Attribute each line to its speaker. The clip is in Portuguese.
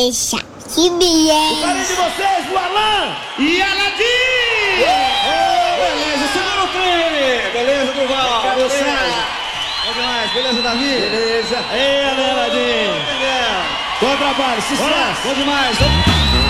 Speaker 1: Deixa que vier.
Speaker 2: O carinho de vocês, o Alan
Speaker 3: E Aladim! Beleza, segura o crime! Beleza, Duval?
Speaker 2: Cadê o
Speaker 3: Beleza?
Speaker 2: Sérgio?
Speaker 3: Bom demais, beleza, Davi?
Speaker 2: Beleza. Ei, Aladim.
Speaker 3: Entendeu?
Speaker 2: Bom trabalho, sucesso.
Speaker 3: Bom demais.